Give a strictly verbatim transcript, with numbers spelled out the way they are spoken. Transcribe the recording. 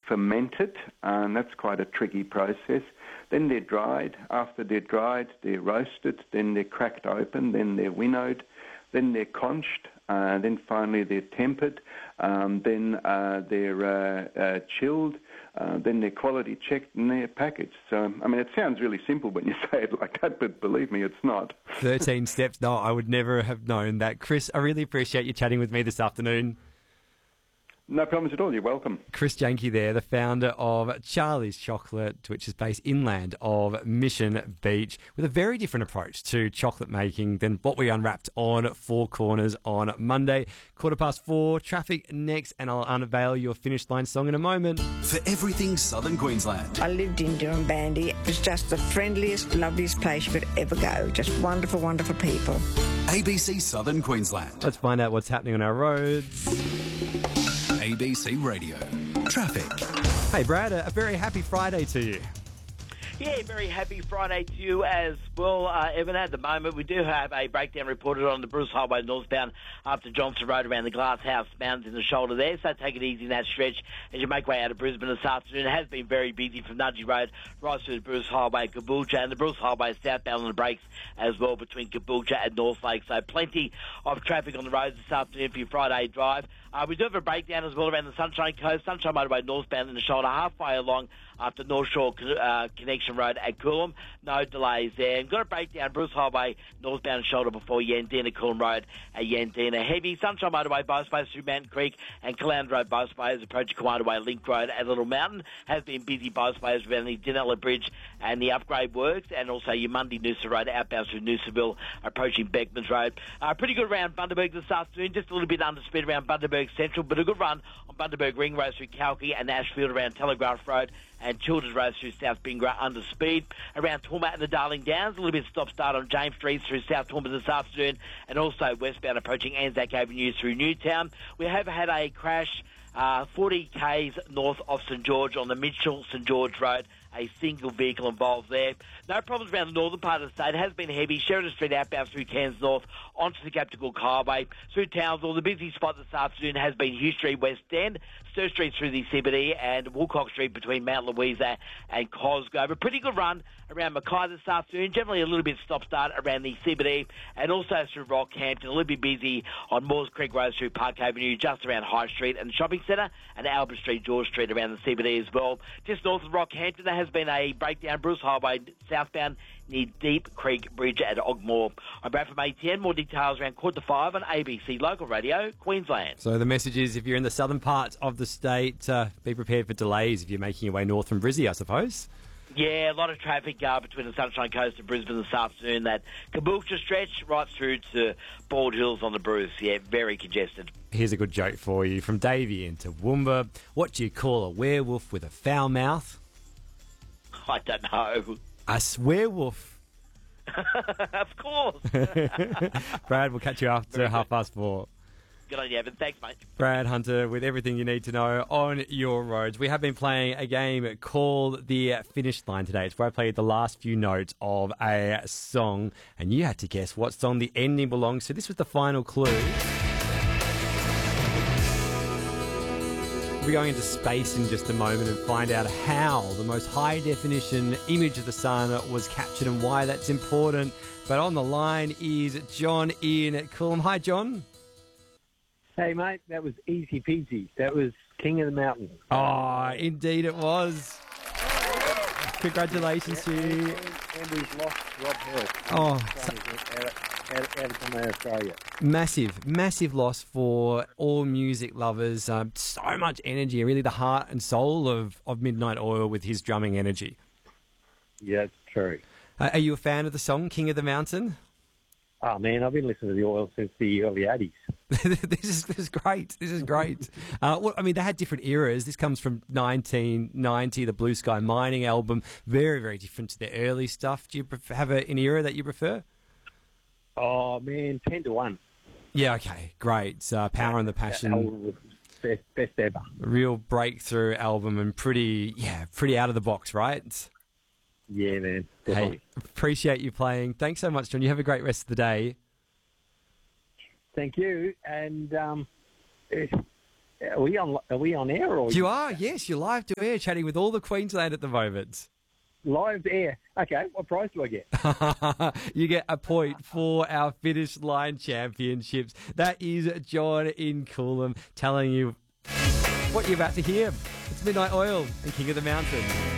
fermented, and that's quite a tricky process. Then they're dried. After they're dried, they're roasted. Then they're cracked open. Then they're winnowed. Then they're conched. Uh, then finally they're tempered. Um, then uh, they're uh, uh, chilled. Uh, then they're quality checked and they're packaged. So, I mean, it sounds really simple when you say it like that, but believe me, it's not. thirteen steps. No, I would never have known that. Chris, I really appreciate you chatting with me this afternoon. No problems at all. You're welcome. Chris Janke there, the founder of Charlie's Chocolate, which is based inland of Mission Beach, with a very different approach to chocolate making than what we unwrapped on Four Corners on Monday. Quarter past four, traffic next, and I'll unveil your finish line song in a moment. For everything Southern Queensland. I lived in Dirranbandi. It was just the friendliest, loveliest place you could ever go. Just wonderful, wonderful people. A B C Southern Queensland. Let's find out what's happening on our roads. A B C Radio. Traffic. Hey Brad, a very happy Friday to you. Yeah, very happy Friday to you as well, uh, Evan. At the moment, we do have a breakdown reported on the Bruce Highway northbound up to Johnson Road around the Glass House Mountains in the shoulder there, so take it easy in that stretch as you make way out of Brisbane this afternoon. It has been very busy from Nudgee Road right through the Bruce Highway, Caboolture, and the Bruce Highway southbound on the brakes as well between Caboolture and Northlake, so plenty of traffic on the roads this afternoon for your Friday drive. Uh, we do have a breakdown as well around the Sunshine Coast, Sunshine Motorway northbound in the shoulder, halfway along after North Shore uh, Connection Road at Coolum. No delays there. And got a breakdown, Bruce Highway northbound shoulder before Yandina Coolum Road at Yandina. Heavy Sunshine Motorway both-ways through Mountain Creek and Caloundra Road both-ways approaching Kiwanda Way Link Road at Little Mountain. Has been busy both-ways around the Dinella Bridge and the upgrade works, and also your Mundy Noosa Road outbound through Noosaville approaching Beckmans Road. Uh, pretty good around Bundaberg this afternoon, just a little bit under speed around Bundaberg Central, but a good run on Bundaberg Ring Road through Kalki and Ashfield around Telegraph Road and Childers Road through South Bingra under speed. Around Tormat and the Darling Downs, a little bit stop-start on James Street through South Tormat this afternoon, and also westbound approaching Anzac Avenue through Newtown. We have had a crash uh, forty kays north of St George on the Mitchell-St George Road. A single vehicle involved there. No problems around the northern part of the state. It has been heavy. Sheridan Street outbound through Cairns North onto the Captain Cook Highway through Townsville. The busy spot this afternoon has been Hugh Street West End, Sturt Street through the C B D, and Woolcock Street between Mount Louisa and Cosgrove. A pretty good run around Mackay this afternoon. Generally a little bit stop-start around the C B D and also through Rockhampton. A little bit busy on Moores Creek Road through Park Avenue, just around High Street and the Shopping Centre, and Albert Street, George Street around the C B D as well. Just north of Rockhampton, there has been a breakdown, Bruce Highway southbound near Deep Creek Bridge at Ogmore. I'm Brad from A T N. More details around quarter to five on A B C Local Radio, Queensland. So the message is, if you're in the southern parts of the state, uh, be prepared for delays if you're making your way north from Brizzy, I suppose. Yeah, a lot of traffic uh, between the Sunshine Coast and Brisbane this afternoon. That Caboolture stretch right through to Bald Hills on the Bruce. Yeah, very congested. Here's a good joke for you. From Davey into Woomba. What do you call a werewolf with a foul mouth? I don't know. A swearwolf. Of course. Brad, we'll catch you after Very half good. past four. Good on you, Evan. Thanks, mate. Brad Hunter with everything you need to know on your roads. We have been playing a game called The Finish Line today. It's where I played the last few notes of a song, and you had to guess what song the ending belongs to. This was the final clue. We're going into space in just a moment and find out how the most high-definition image of the sun was captured and why that's important. But on the line is John in Coolum. Hi, John. Hey, mate, that was easy peasy. That was King of the Mountain. Oh, indeed it was. Congratulations to you. And we've lost Rob Harris. Oh, out, out, out of Australia. Massive, massive loss for all music lovers. Um, so much energy, really the heart and soul of, of Midnight Oil with his drumming energy. Yeah, it's true. Uh, are you a fan of the song King of the Mountain? Oh, man, I've been listening to the Oil since the early eighties. this is this is great. This is great. uh, well, I mean, they had different eras. This comes from nineteen ninety, the Blue Sky Mining album. Very, very different to their early stuff. Do you prefer, have a, an era that you prefer? Oh, man, ten to one. Yeah, okay, great. Uh, Power and the Passion. That album was best, best ever. Real breakthrough album and pretty, yeah, pretty out of the box, right? Yeah, man, definitely. Hey, appreciate you playing. Thanks so much, John. You have a great rest of the day. Thank you. And um, eh, Are we on? Are we on air or You are, yes. You're live to air, chatting with all the Queensland at the moment. live to air? Okay, what prize do I get? You get a point for our finish line championships. That is John in Coolum telling you what you're about to hear. It's Midnight Oil and King of the Mountain.